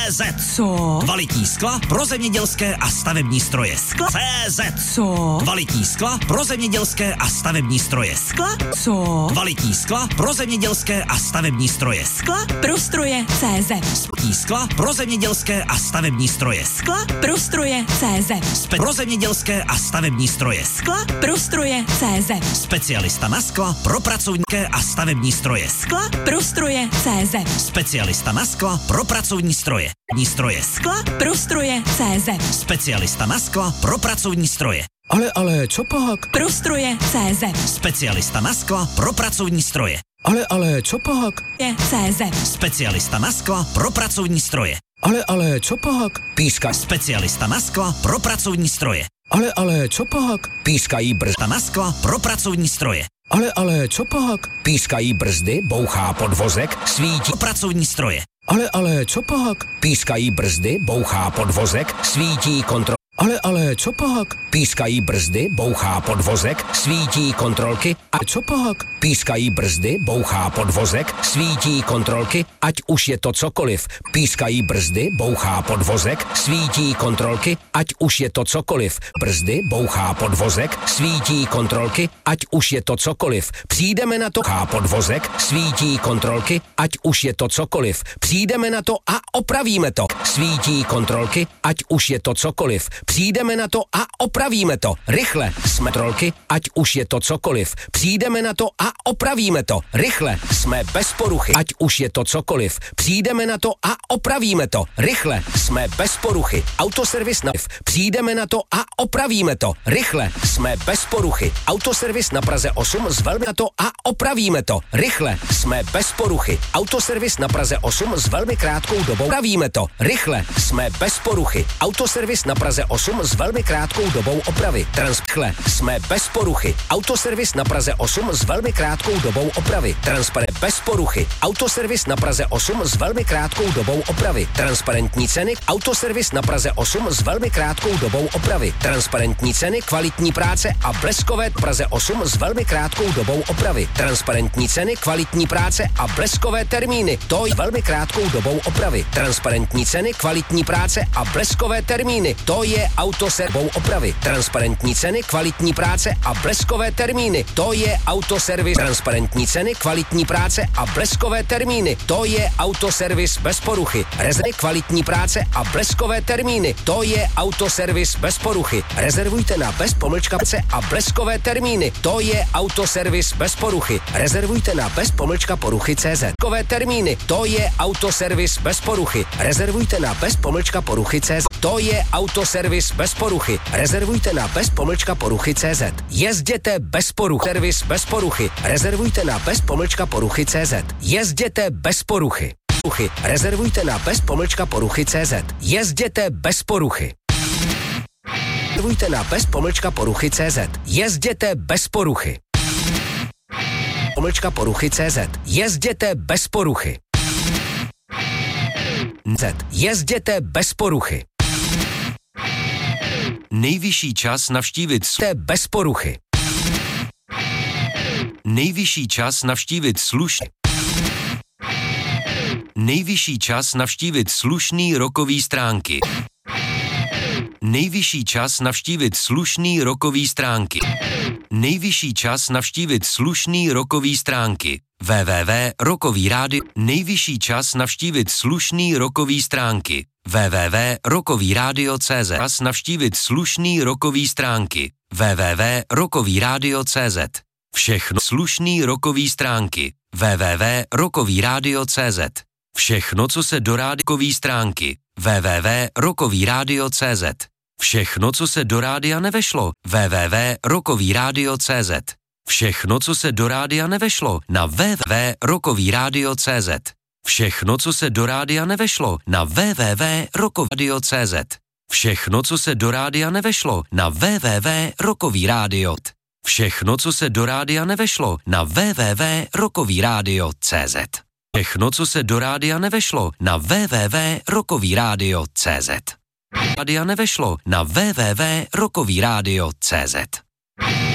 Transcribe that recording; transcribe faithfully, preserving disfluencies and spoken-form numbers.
zet. Co? Kvalitní skla pro zemědělské a stavební stroje. Skla. cé zet. Co? Kvalitní skla pro zemědělské a stavební stroje. Skla? Co? Kvalitní skla pro zemědělské a stavební stroje. Skla pro stroje cé zet. Kvalitní skla pro zemědělské a stavební stroje. Skla pro stroje cé zet. Spe- pro zemědělské a stavební stroje. Skla pro stroje cé zet. Specialista na skla pro pracovníky a stavební stroje. Skla pro stroje cé zet. Specialista na skla pro pracovní stroje. Ní stroje. Skla pro stroje cé zet. Specialista na skla pro pracovní stroje. Ale, ale, co pak? Pro stroje cé zet. Specialista na skla pro pracovní stroje. Ale, ale, co pak? Je cé zet. Specialista na skla pro pracovní stroje. Ale, ale, co pak? Píska. Specialista na skla pro pracovní stroje. Ale, ale, co pak? Pískají brzda. Na skla pro pracovní stroje. Ale, ale, co pak? Pískají brzdy, bouchá podvozek, svítí Pracovní stroje. Ale, ale, co pak? Pískají brzdy, bouchá podvozek, svítí kontrol. Ale, ale, co pak? Pískají brzdy, bouchá podvozek, svítí kontrolky. A co pak? Pískají brzdy, bouchá podvozek, svítí kontrolky, ať už je to cokoliv. Pískají brzdy, bouchá podvozek, svítí kontrolky, ať už je to cokoliv. Brzdy, bouchá podvozek, svítí kontrolky, ať už je to cokoliv. Přijdeme na to, bouchá podvozek, svítí kontrolky, ať už je to cokoliv. Přijdeme na to a opravíme to. Svítí kontrolky, ať už je to cokoliv. Přijdeme na to a opravíme to. Rychle jsme trolky, ať už je to cokoliv. Přijdeme na to a opravíme to. Rychle jsme bez poruchy, ať už je to cokoliv. Přijdeme na to a opravíme to. Rychle jsme bez poruchy. Autoservis na Přijdeme na to a opravíme to. Rychle jsme bez poruchy. Autoservis na Praze osm zvelmi na to a opravíme to. Rychle jsme bez poruchy. Autoservis na Praze osm s velmi krátkou dobou. Opravíme to. Rychle jsme bez poruchy. Autoservis na Praze osm s velmi krátkou dobou opravy. Transparent jsme bez poruchy. Autoservis na Praze osm s velmi krátkou dobou opravy. Transparent bez poruchy. Autoservis na Praze osm s velmi krátkou dobou opravy. Transparentní ceny. Autoservis na Praze osm s velmi krátkou dobou opravy. Transparentní ceny, kvalitní práce a bleskové Praze osm s velmi krátkou dobou opravy. Transparentní ceny, kvalitní práce a bleskové termíny. To je velmi krátkou dobou opravy. Transparentní ceny, kvalitní práce a bleskové termíny. To je autoservis opravy. Transparentní ceny, kvalitní práce a bleskové termíny. To je autoservis. Transparentní ceny, kvalitní práce a bleskové termíny. To je autoservis bez poruchy. Rezervy kvalitní práce a bleskové termíny. To je autoservis bez poruchy. Rezervujte na bez pomlčka práce a bleskové termíny. To je autoservis bez poruchy. Rezervujte na bez pomlčka poruchy C Z. Bleskové termíny. To je autoservis bez poruchy. Rezervujte na bez pomlčka poruchy C Z. To je autoservis bez poruchy. Rezervujte na bez pomlčka poruchy C Z. Jezděte bez poruchy. Servis bez poruchy. Rezervujte na bez pomlčka poruchy C Z. Jezděte bez poruchy. Poruchy. Rezervujte na bez pomlčka poruchy C Z. Jezděte bez poruchy. Rezervujte na bez pomlčka poruchy C Z. Jezděte bez poruchy. Pomlčka poruchy C Z. Jezděte bez poruchy. Z. Jezděte bez poruchy. Nejvyšší čas navštívit Jezděte bez poruchy. Nejvyšší čas navštívit slušný. Nejvyšší čas navštívit slušný rokový stránky. Nejvyšší čas navštívit slušný rokový stránky. Nejvyšší čas navštívit slušný rokový stránky. www rokový rádio. Nejvyšší čas navštívit slušný rokový stránky. www rokový rádio tečka cé zet. Čas navštívit slušný rokový stránky. www rokový rádio tečka cé zet. Všechno slušný rokový stránky. www rokový rádio tečka cé zet. Všechno, co se do rádiový stránky. www rokový rádio tečka cé zet. Všechno, co se do rádia nevešlo. www rokový rádio tečka cé zet. Všechno, co se do rádia nevešlo. Na www rokový rádio tečka cé zet. Všechno, co se do rádia nevešlo. Na www rokový rádio tečka cé zet. Všechno, co se do rádia nevešlo. Na www rokový rádio. Všechno, co se do rádia nevešlo. Na www rokový rádio tečka cé zet. Všechno, co se do rádia nevešlo. Na www rokový rádio tečka cé zet. Rádia nevešlo. Na www rokový rádio tečka cé zet.